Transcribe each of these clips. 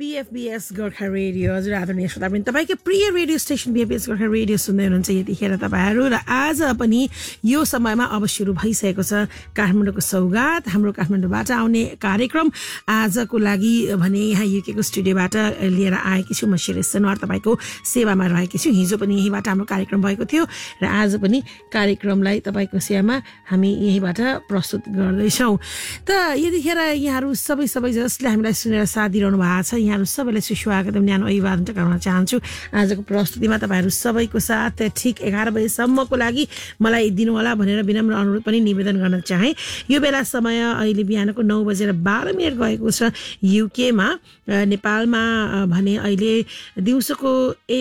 बीएफबीएस Gorkha radio हजुर आदरणीय श्रोतावृन्द तपाईको प्रिय रेडियो स्टेसन बीएफबीएस गोर्खा रेडियो सुन्दै हुनुहुन्छ यतिखेर तपाईहरु र आज पनि यो समयमा अब सुरु भइसकेको छ काठमाडौँको सौगात हाम्रो काठमाडौँबाट आउने कार्यक्रम आजको लागि भने यहाँ युकेको स्टुडियोबाट लिएर आएकी छु म शिरेश सनवार तपाईको सेवामा रहेकी छु हिजो पनि यहीबाट हाम्रो कार्यक्रम भएको थियो र आज पनि कार्यक्रमलाई तपाईको सेवामा हामी यहीबाट प्रस्तुत गर्दै छौं त यतिखेर यहाँहरु सबै जसले हामीलाई सुनेर साथ दिइरहनु भएको छ यहाँहरु सबैलाई सुस्वागत न्यानो अभिवादन टक्राउन चाहन्छु आजको प्रस्तुतिमा तपाईहरु सबैको साथ ठीक 11 बजेसम्मको लागि मलाई दिनु होला भनेर विनम्र अनुरोध पनि निवेदन गर्न चाहे यो बेला समय अहिले बिहानको 9:12 गएको छ युके मा नेपालमा भने अहिले दिउँसोको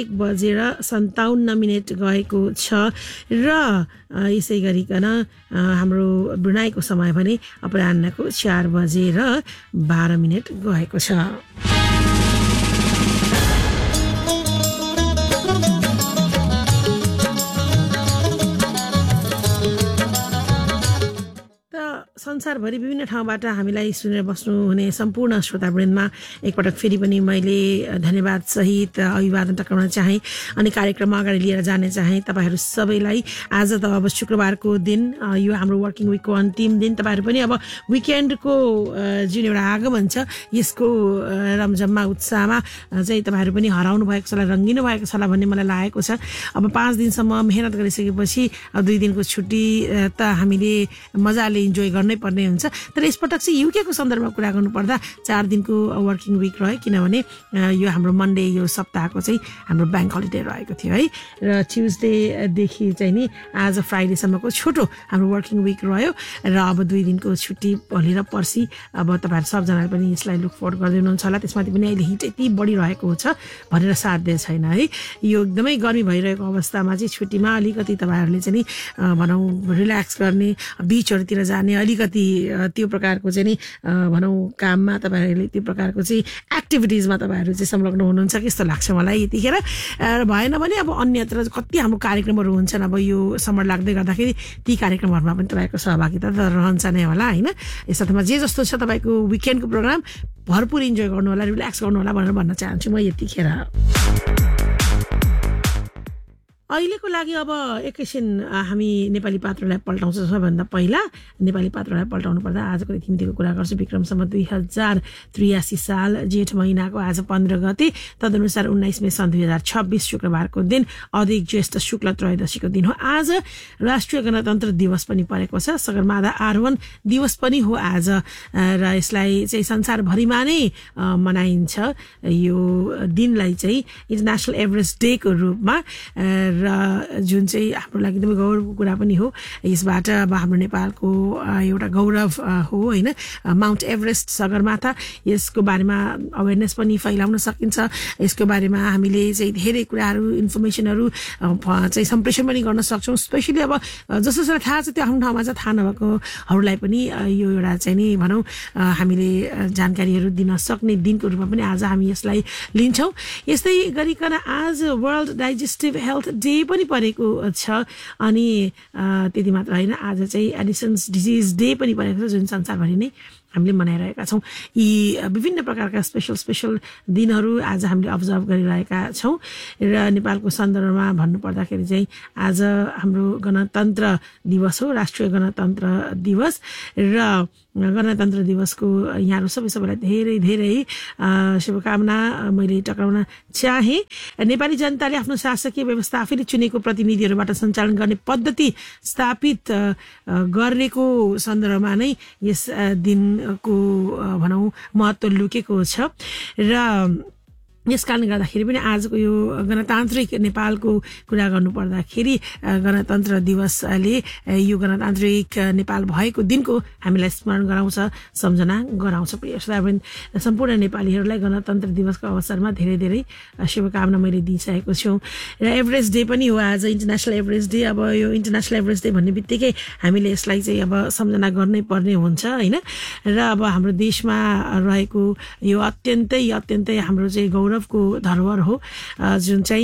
1:57 गएको छ र यसै गरिकन हाम्रो ब्रुनाईको समय भने अपराह्नको 4:12 गएको छ संसारभरि विभिन्न ठाउँबाट हामीलाई सुनेर बस्नु हुने सम्पूर्ण श्रोतावृन्दमा एकपटक फेरि पनि मैले धन्यवाद सहित अभिवादन टक्राउन चाहे अनि कार्यक्रममा अगाडि लिएर जाने चाहे तपाईहरु सबैलाई आज त अब शुक्रबारको दिन यो हाम्रो वर्किङ वीकको अन्तिम दिन तपाईहरु पनि अब विकेन्डको जुन एउटा आगमन छ यसको रमझममा उत्साहमा चाहिँ तपाईहरु पनि हराउनु भएको छ रंगिनु भएको छ भन्ने मलाई लागेको छ अब 5 दिनसम्म मेहनत गरिसकेपछि 2 दिनको छुट्टी त हामीले मजाले इन्जोय गर्नै पर्ने हुन्छ तर यसपटक चाहिँ युके को सन्दर्भमा कुरा गर्नु पर्दा 4 दिनको वर्किङ वीक रह्यो किनभने यो हाम्रो मन्डे यो सप्ताहको चाहिँ हाम्रो बैंक हलिडे रहेको थियो है र ट्युजडे देखि चाहिँ नि आज फ्राइडे सम्मको छोटो हाम्रो वर्किङ वीक रह्यो र अब 2 दिनको छुट्टी भोलि र पर्सि अब तपाईहरु सबजनाले पनि यसलाई लुक फरवर्ड गर्दै हुनुहुन्छ होला त्यसमाथि पनि अहिले हिट यति बढी रहेको छ भनेर साध्य छैन है यो एकदमै गर्मी भइरहेको अवस्थामा चाहिँ छुट्टीमा अलिकति तपाईहरुले चाहिँ नि भनौं रिल्याक्स गर्ने बीचहरुतिर जाने अलिकति त्यो प्रकारको चाहिँ नि भनौं काममा तपाईहरुले त्यो प्रकारको चाहिँ एक्टिभिटिजमा तपाईहरु चाहिँ संलग्न हुनुहुन्छ कि जस्तो लाग्छ मलाई यतिखेर भएन भने अब अन्यत्र कति हाम्रो कार्यक्रमहरु हुन्छन् अब यो समर लाग्दै गर्दाखेरि ती कार्यक्रमहरुमा पनि तपाईको सहभागिता त रहन्छ नै होला हैन यसमा जे जस्तो छ तपाईको विकेन्डको प्रोग्राम भरपुर इन्जोय गर्नु होला रिल्याक्स गर्नु होला भनेर भन्न चाहन्छु म यतिखेर अहिलेको लागि अब एकैछिन हामी नेपाली पात्रलाई पल्टाउँछौं सबैभन्दा पहिला नेपाली पात्रलाई पल्टाउनु पर्दा आजको तिमीको कुरा गर्छु विक्रमसम्म 2083 साल जेठ महिनाको आज 15 गते तदनुसार 19 मे सन् 2026 शुक्रबारको दिन अधिक ज्येष्ठ शुक्ल त्रयोदशीको दिन हो आज राष्ट्रिय गणतन्त्र दिवस पनि परेको छ सगरमाथा आरोहण दिवस पनि हो आज र यसलाई चाहिँ संसारभरिमा नै मनाइन्छ यो दिनलाई चाहिँ इन्टरनेशनल एभरेस्ट डे को रूपमा र जुन चाहिँ हाम्रो लागि एकदमै गौरवको कुरा पनि हो यसबाट अब हाम्रो नेपालको एउटा गौरव हो हैन माउन्ट एभरेस्ट सगरमाथा यसको बारेमा अवेयरनेस पनि फैलाउन सकिन्छ यसको बारेमा हामीले चाहिँ धेरै कुराहरु इन्फर्मेसनहरु चाहिँ सम्प्रेषण पनि गर्न सक्छौं स्पेशली अब जसोसलाई थाहा छ त्यो आफ्नो ठाउँमा चाहिँ थाहा नभएकोहरुलाई पनि यो एउटा चाहिँ नि भनौं हामीले जानकारीहरु दिन सक्ने दिनको रूपमा पनि आज हामी यसलाई लिन्छौं यस्तै गरिकन आज वर्ल्ड डाइजेस्टिभ हेल्थ डे पनि परेको छ अनि त्यति मात्र हैन आज चाहिँ एडिसन्स डिजीज डे पनि परेको छ जुन संसारभरि नै हामीले मनाइरहेका छौं यी विभिन्न प्रकारका स्पेशल दिनहरु आज हामीले अब्जर्भ गरिरहेका छौं र नेपालको सन्दर्भमा भन्नु पर्दाखेरि चाहिँ आज हाम्रो गणतन्त्र दिवस हो राष्ट्रिय गणतन्त्र दिवस र गणतन्त्र दिवसको यहाँहरु सबैलाई धेरै शुभकामना मैले टक्राउन चाहे नेपाली जनताले आफ्नो शासकीय व्यवस्था आफैले चुनेको प्रतिनिधिहरुबाट सञ्चालन गर्ने पद्धति स्थापित गरेको सन्दर्भमा नै यस दिनको भनौं महत्व लुकेको छ र यसकारणले गर्दाखेरि पनि आजको यो गणतान्त्रिक नेपालको कुरा गर्नु पर्दाखेरि गणतन्त्र दिवसले यो गणतान्त्रिक नेपाल भएको दिनको हामीलाई स्मरण गराउँछ सम्झना गराउँछ प्रिय श्रोतावृन्द सम्पूर्ण नेपालीहरुलाई गणतन्त्र दिवसको अवसरमा धेरै शुभकामना मैले दिइसकेको छु र एभरेस्ट डे पनि हो आज इन्टरनेशनल एभरेस्ट डे अब यो इन्टरनेशनल एभरेस्ट डे भन्ने बित्तिकै हामीले यसलाई चाहिँ अब सम्झना गर्नै पर्ने हुन्छ हैन र अब हाम्रो देशमा रहेको यो अत्यन्तै हाम्रो चाहिँ गौरवको धरोहर हो जुन चाहिँ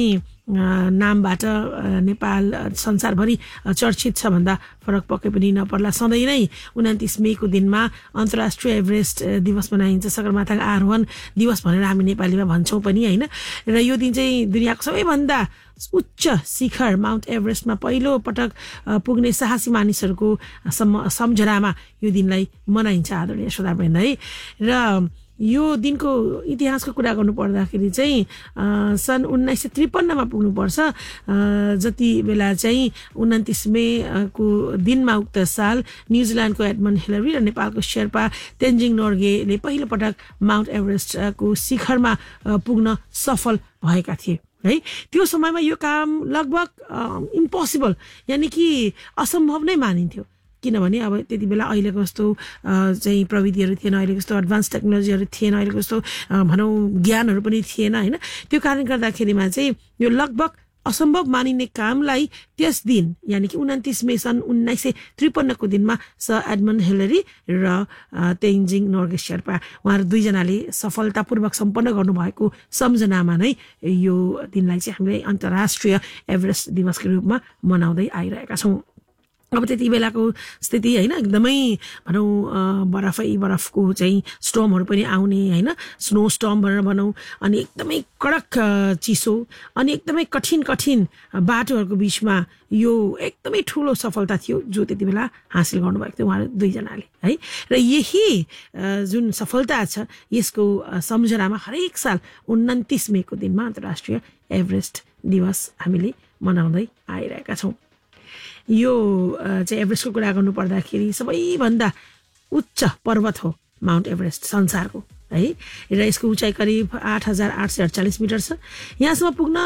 नामबाट नेपाल संसारभरि चर्चित छ भन्दा फरक पक्कै पनि नपर्ला। सधैँ नै 29 मेको दिनमा अन्तर्राष्ट्रिय एभरेस्ट दिवस मनाइन्छ, सगरमाथा आरोहण दिवस भनेर हामी नेपालीमा भन्छौँ पनि होइन। र यो दिन चाहिँ दुनियाँको सबैभन्दा उच्च शिखर माउन्ट एभरेस्टमा पहिलो पटक पुग्ने साहसी मानिसहरूको सम्झनामा यो दिनलाई मनाइन्छ आदरणीय श्रोतावृन्द है। र यो दिनको इतिहासको कुरा गर्नु पर्दाखेरि चाहिँ सन् 1953 पुग्नुपर्छ। जति बेला चाहिँ 29 मेको दिनमा उक्त साल न्युजिल्यान्डको एडमन्ड हिलरी र नेपालको शेर्पा तेन्जिङ नोर्गेले पहिलो पटक माउन्ट एभरेस्टको शिखरमा पुग्न सफल भएका थिए है। त्यो समयमा यो काम लगभग इम्पोसिबल यानि कि असम्भव नै मानिन्थ्यो, किनभने अब त्यति बेला अहिलेको जस्तो चाहिँ प्रविधिहरू थिएन, अहिलेको जस्तो एडभान्स टेक्नोलोजीहरू थिएन, अहिलेको जस्तो भनौँ ज्ञानहरू पनि थिएन होइन। त्यो कारणले गर्दाखेरिमा चाहिँ यो लगभग असम्भव मानिने कामलाई त्यस दिन यानि कि 29 मे सन् 1953 को दिनमा सर एडमन्ड हिलरी र तेन्जिङ नोर्गे शेर्पा उहाँहरू दुईजनाले सफलतापूर्वक सम्पन्न गर्नुभएको सम्झनामा नै यो दिनलाई चाहिँ हामीले अन्तर्राष्ट्रिय एभरेस्ट दिवसको रूपमा मनाउँदै आइरहेका छौँ। अब त्यति बेलाको स्थिति होइन एकदमै भनौँ बरफको चाहिँ स्टर्महरू पनि आउने होइन, स्नो स्टर्म भनेर भनौँ, अनि एकदमै कडक चिसो अनि एकदमै कठिन बाटोहरूको बिचमा यो एकदमै ठुलो सफलता थियो जो त्यति बेला हासिल गर्नुभएको थियो उहाँहरू दुईजनाले है। र यही जुन सफलता छ यसको सम्झनामा हरेक साल 29 मेको दिनमा अन्तर्राष्ट्रिय एभरेस्ट दिवस हामीले मनाउँदै आइरहेका छौँ। यो चाहिँ एभरेस्टको कुरा गर्नु पर्दाखेरि सबैभन्दा उच्च पर्वत हो माउन्ट एभरेस्ट संसारको है। र यसको उचाइ करिब 8848 मिटर छ। यहाँसम्म पुग्न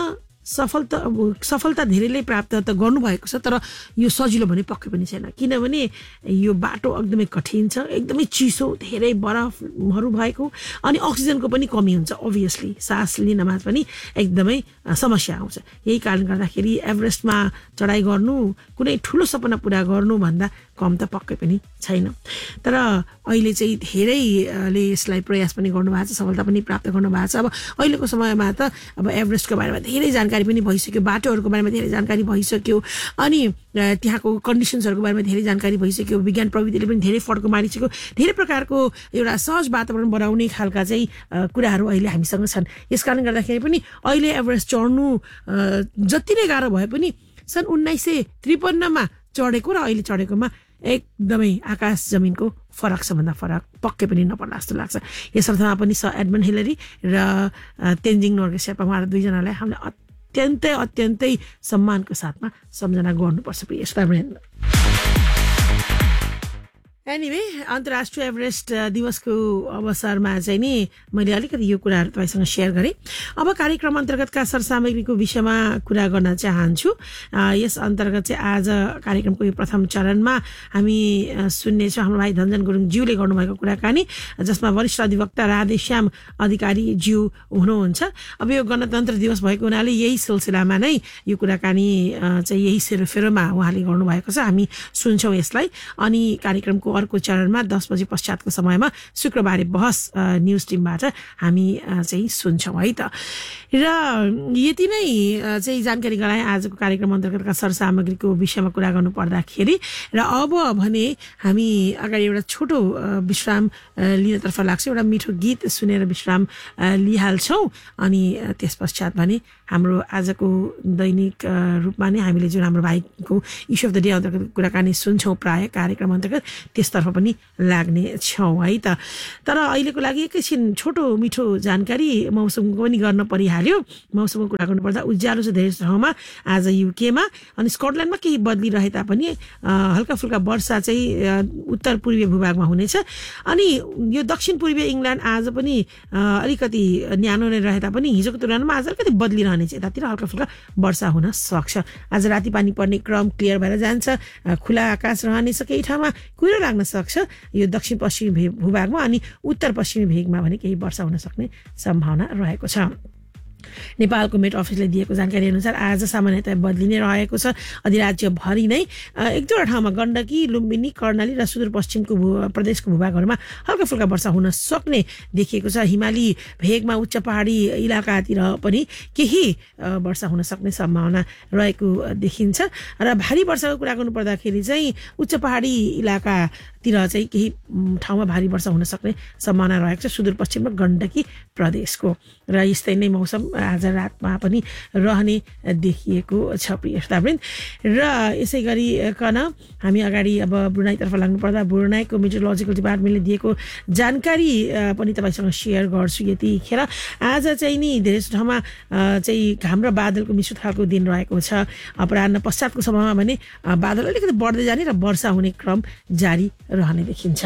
सफलता धेरैले प्राप्त त गर्नुभएको छ, तर यो सजिलो भने पक्कै पनि छैन, किनभने यो बाटो एकदमै कठिन छ, एकदमै चिसो, धेरै बरफहरू भएको अनि अक्सिजनको पनि कमी हुन्छ। अभियसली सास लिनमा पनि एकदमै समस्या आउँछ। यही कारणले गर्दाखेरि एभरेस्टमा चढाइ गर्नु कुनै ठुलो सपना पुरा गर्नुभन्दा कम त पक्कै पनि छैन। तर अहिले चाहिँ धेरैले यसलाई प्रयास पनि गर्नुभएको छ, सफलता पनि प्राप्त गर्नुभएको छ। अब अहिलेको समयमा त अब एभरेस्टको बारेमा धेरै जानकारी पनि भइसक्यो, बाटोहरूको बारेमा धेरै जानकारी भइसक्यो, अनि त्यहाँको कन्डिसन्सहरूको बारेमा धेरै जानकारी भइसक्यो, विज्ञान प्रविधिले पनि धेरै फड्को मारिसक्यो, धेरै प्रकारको एउटा सहज वातावरण बनाउने खालका चाहिँ कुराहरू अहिले हामीसँग छन्। यस कारणले गर्दाखेरि पनि अहिले एभरेस्ट चढ्नु जति नै गाह्रो भए पनि सन् 1953 चढेको र अहिले चढेकोमा एकदमै आकाश जमिनको फरक छ भन्दा फरक पक्कै पनि नपर्ला जस्तो लाग्छ। यस अर्थमा पनि सर एडमन्ड हिलरी र तेन्जिङ नोर्गे शेर्पा उहाँहरू दुईजनालाई हामीले अत्यन्तै सम्मानको साथमा सम्झना गर्नुपर्छ प्रिय श्रोतावृन्द। एनिवे अन्तर्राष्ट्रिय एभरेस्ट दिवसको अवसरमा चाहिँ नि मैले अलिकति यो कुराहरू तपाईँसँग सेयर गरेँ। अब कार्यक्रम अन्तर्गतका सरसामग्रीको विषयमा कुरा गर्न चाहन्छु। यस अन्तर्गत चाहिँ आज कार्यक्रमको यो प्रथम चरणमा हामी सुन्नेछौँ हाम्रो भाइ धनजन गुरुङज्यूले गर्नुभएको कुराकानी, जसमा वरिष्ठ अधिवक्ता राधेश्याम अधिकारी ज्यू हुनुहुन्छ। अब यो गणतन्त्र दिवस भएको हुनाले यही सिलसिलामा नै यो कुराकानी चाहिँ यही सेरोफेरोमा उहाँले गर्नुभएको छ, हामी सुन्छौँ यसलाई। अनि कार्यक्रमको अर्को चरणमा 10 बजे पश्चातको समयमा शुक्रबारे बहस न्युज टिमबाट हामी चाहिँ सुन्छौँ है त। र यति नै चाहिँ जानकारी गराएँ आजको कार्यक्रम अन्तर्गतका सरसामग्रीको विषयमा कुरा गर्नु पर्दाखेरि। र अब भने हामी अगाडि एउटा छोटो विश्राम लिनतर्फ लाग्छ, एउटा मिठो गीत सुनेर विश्राम लिइहाल्छौँ। अनि त्यस पश्चात भने हाम्रो आजको दैनिक रूपमा नै हामीले जुन हाम्रो भाइको इस्यु अफ द डे अन्तर्गत कुराकानी सुन्छौँ प्राय कार्यक्रम अन्तर्गत त्यसतर्फ पनि लाग्ने छौँ है त। तर अहिलेको लागि एकैछिन छोटो मिठो जानकारी मौसमको पनि गर्न परिहाल्यो। मौसमको कुरा गर्नुपर्दा उज्यालो छ धेरै ठाउँमा आज युकेमा, अनि स्कटल्यान्डमा केही बदलिरहे तापनि हल्का फुल्का वर्षा चाहिँ उत्तर पूर्वीय भूभागमा हुनेछ। अनि यो दक्षिण पूर्वीय इङ्ल्यान्ड आज पनि अलिकति न्यानो नै रहे तापनि हिजोको तुलनामा आज अलिकति बदलिरहनेछ, यतातिर हल्का फुल्का वर्षा हुन सक्छ। आज राति पानी पर्ने क्रम क्लियर भएर जान्छ, खुला आकाश रहनेछ, केही ठाउँमा कुहिरो लाग्न सक्छ यो दक्षिण पश्चिमी भूभागमा, अनि उत्तर पश्चिमी भेगमा भने केही वर्षा हुन सक्ने सम्भावना रहेको छ। नेपालको मेट अफिसले दिएको जानकारी अनुसार आज सामान्यतया बदली नै रहेको छ। अधिराज्यभरि नै एक दुईवटा ठाउँमा गण्डकी, लुम्बिनी, कर्णाली र सुदूरपश्चिमको प्रदेशको भूभागहरूमा हल्का फुल्का वर्षा हुन सक्ने देखिएको छ। हिमाली भेगमा उच्च पहाडी इलाकातिर पनि केही वर्षा हुन सक्ने सम्भावना रहेको देखिन्छ र भारी वर्षाको कुरा गर्नुपर्दाखेरि चाहिँ उच्च पहाडी इलाकातिर चाहिँ केही ठाउँमा भारी वर्षा हुन सक्ने सम्भावना रहेको छ सुदूरपश्चिम र गण्डकी प्रदेशको। र यस्तै नै मौसम आज रातमा पनि रहने देखिएको छ प्रिय श्रोतावृन्द। र यसै गरिकन हामी अगाडि अब ब्रुनाईतर्फ लाग्नुपर्दा ब्रुनाईको मेट्रोलोजिकल डिपार्टमेन्टले दिएको जानकारी पनि तपाईँसँग सेयर गर्छु। यतिखेर आज चाहिँ नि धेरै ठाउँमा चाहिँ घाम र बादलको मिश्रित खालको दिन रहेको छ। अपराह्न पश्चातको समयमा भने बादल अलिकति बढ्दै जाने र वर्षा हुने क्रम जारी रहने देखिन्छ।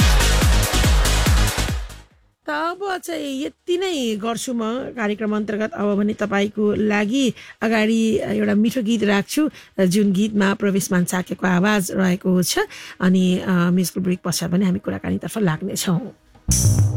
त अब चाहिँ यति नै गर्छु म कार्यक्रम अन्तर्गत। अब भने तपाईँको लागि अगाडि एउटा मिठो गीत राख्छु जुन गीतमा प्रवेशमान साकेको आवाज रहेको छ अनि म्युजिकल ब्रेक पश्चात पनि हामी कुराकानीतर्फ लाग्नेछौँ।